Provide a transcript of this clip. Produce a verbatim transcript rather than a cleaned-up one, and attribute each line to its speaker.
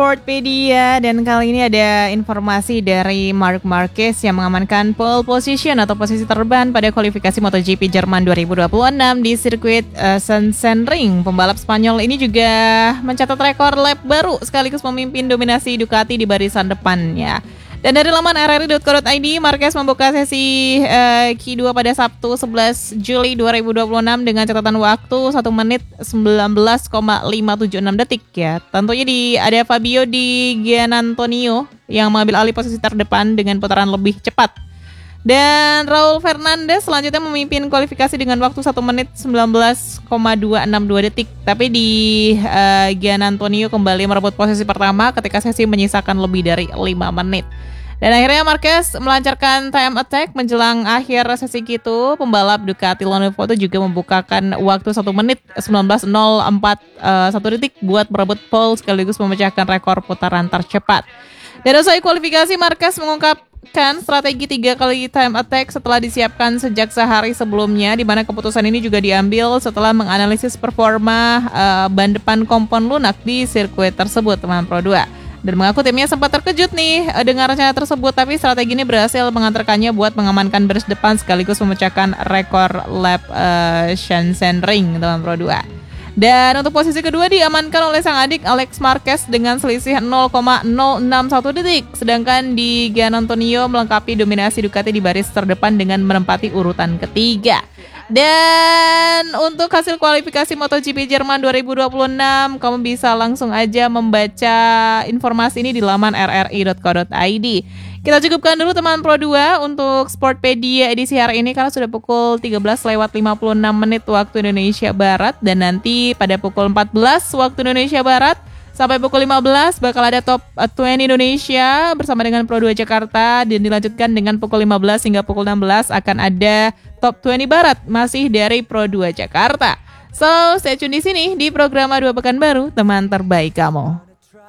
Speaker 1: Sportpedia, dan kali ini ada informasi dari Marc Marquez yang mengamankan pole position atau posisi terban pada kualifikasi MotoGP Jerman dua ribu dua puluh enam di sirkuit uh, Sachsenring. Pembalap Spanyol ini juga mencatat rekor lap baru sekaligus memimpin dominasi Ducati di barisan depannya. Dan dari laman r r i dot co dot i d, Marquez membuka sesi uh, Q dua pada Sabtu sebelas Juli dua ribu dua puluh enam dengan catatan waktu satu menit sembilan belas koma lima tujuh enam detik ya. Tentunya di ada Fabio Di Giannantonio yang mengambil alih posisi terdepan dengan putaran lebih cepat. Dan Raul Fernandez selanjutnya memimpin kualifikasi dengan waktu satu menit sembilan belas koma dua enam dua detik. Tapi di uh, Giannantonio kembali merebut posisi pertama ketika sesi menyisakan lebih dari lima menit. Dan akhirnya Marquez melancarkan time attack menjelang akhir sesi Q dua. Pembalap Ducati Lenovo juga membukakan waktu satu menit sembilan belas nol empat satu detik buat merebut pole sekaligus memecahkan rekor putaran tercepat. Dan usai kualifikasi, Marquez mengungkapkan strategi tiga kali time attack setelah disiapkan sejak sehari sebelumnya, di mana keputusan ini juga diambil setelah menganalisis performa uh, ban depan kompon lunak di sirkuit tersebut, teman Pro dua. Dan mengaku timnya sempat terkejut nih dengan rencana tersebut, tapi strategi ini berhasil mengantarkannya buat mengamankan baris depan sekaligus memecahkan rekor lap uh, Sachsenring, teman Pro dua. Dan untuk posisi kedua diamankan oleh sang adik Alex Marquez dengan selisih nol koma nol enam satu detik. Sedangkan di Giannantonio melengkapi dominasi Ducati di baris terdepan dengan menempati urutan ketiga. Dan untuk hasil kualifikasi MotoGP Jerman dua ribu dua puluh enam, kamu bisa langsung aja membaca informasi ini di laman r r i dot co dot i d. Kita cukupkan dulu teman Pro dua untuk Sportpedia edisi hari ini karena sudah pukul tiga belas lewat lima puluh enam menit waktu Indonesia Barat. Dan nanti pada pukul empat belas waktu Indonesia Barat sampai pukul lima belas bakal ada Top dua puluh Indonesia bersama dengan Pro dua Jakarta. Dan dilanjutkan dengan pukul lima belas hingga pukul enam belas akan ada Top dua puluh Barat masih dari Pro dua Jakarta. So, stay tune di sini di program Dua Pekan Baru, teman terbaik kamu.